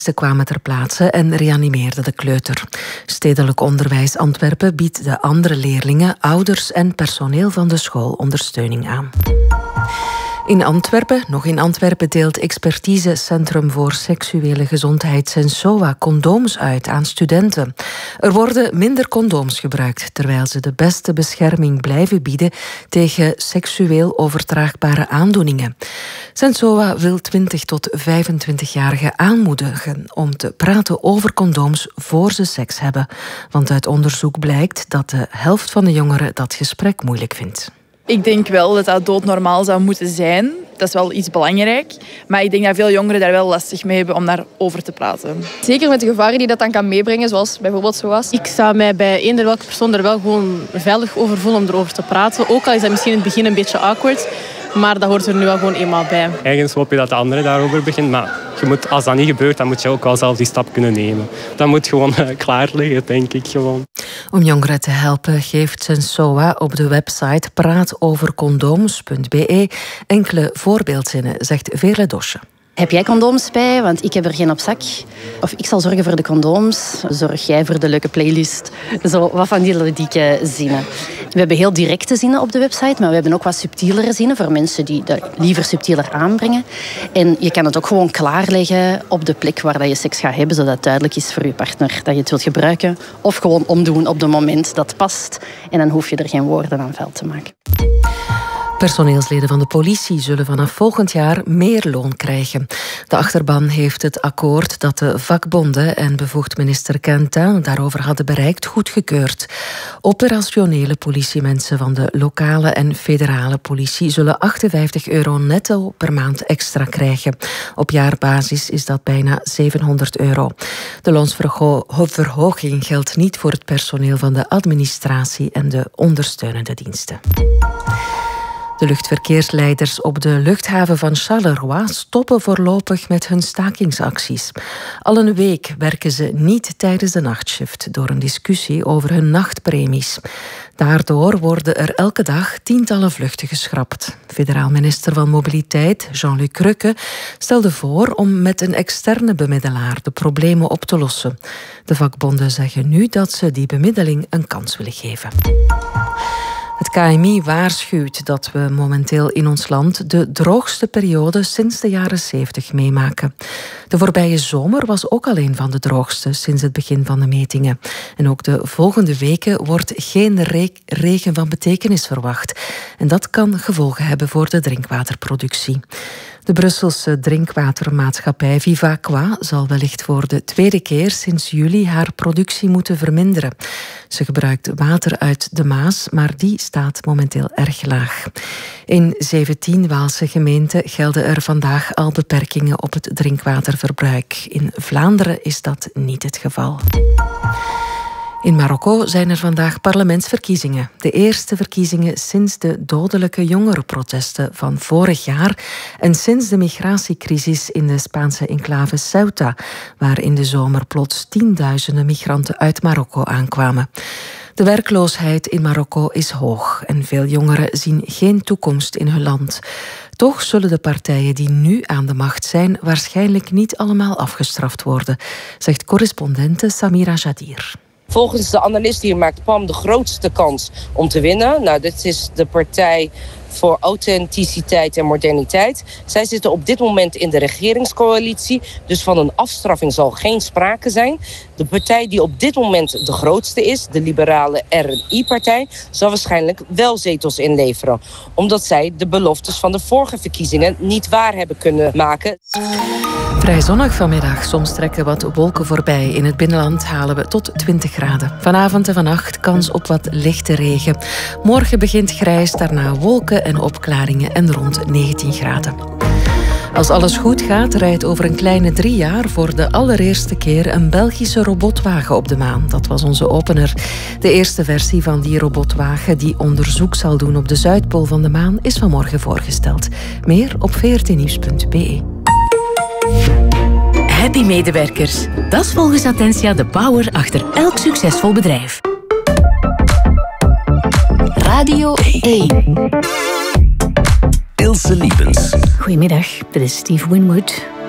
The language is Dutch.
Ze kwamen ter plaatse en reanimeerden de kleuter. Stedelijk Onderwijs Antwerpen biedt de andere leerlingen, ouders en personeel van de school ondersteuning aan. Nog in Antwerpen deelt Expertisecentrum voor Seksuele Gezondheid Sensoa condooms uit aan studenten. Er worden minder condooms gebruikt, terwijl ze de beste bescherming blijven bieden tegen seksueel overdraagbare aandoeningen. Sensoa wil 20 tot 25-jarigen aanmoedigen om te praten over condooms voor ze seks hebben. Want uit onderzoek blijkt dat de helft van de jongeren dat gesprek moeilijk vindt. Ik denk wel dat dat doodnormaal zou moeten zijn. Dat is wel iets belangrijk. Maar ik denk dat veel jongeren daar wel lastig mee hebben om daarover te praten. Zeker met de gevaren die dat dan kan meebrengen, zoals bijvoorbeeld SOA's. Ik zou mij bij eender welke persoon er wel gewoon veilig over voelen om erover te praten. Ook al is dat misschien in het begin een beetje awkward. Maar dat hoort er nu wel gewoon eenmaal bij. Ergens hoop je dat de andere daarover begint. Maar als dat niet gebeurt, dan moet je ook wel zelf die stap kunnen nemen. Dat moet gewoon klaar liggen, denk ik gewoon. Om jongeren te helpen geeft Sensoa op de website praatovercondooms.be enkele voorbeeldzinnen, zegt Veerle Dosje. Heb jij condooms bij? Want ik heb er geen op zak. Of ik zal zorgen voor de condooms. Zorg jij voor de leuke playlist. Zo wat van die ludieke zinnen. We hebben heel directe zinnen op de website, maar we hebben ook wat subtielere zinnen voor mensen die dat liever subtieler aanbrengen. En je kan het ook gewoon klaarleggen op de plek waar je seks gaat hebben, zodat het duidelijk is voor je partner dat je het wilt gebruiken. Of gewoon omdoen op het moment dat past. En dan hoef je er geen woorden aan vuil te maken. Personeelsleden van de politie zullen vanaf volgend jaar meer loon krijgen. De achterban heeft het akkoord dat de vakbonden en bevoegd minister Quentin daarover hadden bereikt goedgekeurd. Operationele politiemensen van de lokale en federale politie zullen €58 netto per maand extra krijgen. Op jaarbasis is dat bijna €700. De loonsverhoging geldt niet voor het personeel van de administratie en de ondersteunende diensten. De luchtverkeersleiders op de luchthaven van Charleroi stoppen voorlopig met hun stakingsacties. Al een week werken ze niet tijdens de nachtshift door een discussie over hun nachtpremies. Daardoor worden er elke dag tientallen vluchten geschrapt. Federaal minister van Mobiliteit, Jean-Luc Rukke, stelde voor om met een externe bemiddelaar de problemen op te lossen. De vakbonden zeggen nu dat ze die bemiddeling een kans willen geven. Het KMI waarschuwt dat we momenteel in ons land de droogste periode sinds de jaren 70 meemaken. De voorbije zomer was ook al een van de droogste sinds het begin van de metingen. En ook de volgende weken wordt geen regen van betekenis verwacht. En dat kan gevolgen hebben voor de drinkwaterproductie. De Brusselse drinkwatermaatschappij Vivaqua zal wellicht voor de tweede keer sinds juli haar productie moeten verminderen. Ze gebruikt water uit de Maas, maar die staat momenteel erg laag. In 17 Waalse gemeenten gelden er vandaag al beperkingen op het drinkwaterverbruik. In Vlaanderen is dat niet het geval. In Marokko zijn er vandaag parlementsverkiezingen. De eerste verkiezingen sinds de dodelijke jongerenprotesten van vorig jaar en sinds de migratiecrisis in de Spaanse enclave Ceuta, waar in de zomer plots tienduizenden migranten uit Marokko aankwamen. De werkloosheid in Marokko is hoog en veel jongeren zien geen toekomst in hun land. Toch zullen de partijen die nu aan de macht zijn waarschijnlijk niet allemaal afgestraft worden, zegt correspondente Samira Jadir. Volgens de analist hier maakt PAM de grootste kans om te winnen. Nou, dit is de partij voor authenticiteit en moderniteit. Zij zitten op dit moment in de regeringscoalitie. Dus van een afstraffing zal geen sprake zijn. De partij die op dit moment de grootste is, de liberale RNI-partij, zal waarschijnlijk wel zetels inleveren. Omdat zij de beloftes van de vorige verkiezingen niet waar hebben kunnen maken. Vrij zonnig vanmiddag. Soms trekken wat wolken voorbij. In het binnenland halen we tot 20 graden. Vanavond en vannacht kans op wat lichte regen. Morgen begint grijs, daarna wolken en opklaringen en rond 19 graden. Als alles goed gaat, rijdt over een kleine 3 jaar voor de allereerste keer een Belgische robotwagen op de maan. Dat was onze opener. De eerste versie van die robotwagen die onderzoek zal doen op de Zuidpool van de maan is vanmorgen voorgesteld. Meer op vrtnieuws.be. Happy medewerkers. Dat is volgens Attentia de power achter elk succesvol bedrijf. Radio 1. Ilse Liepens. Goedemiddag, dit is Steve Winwood.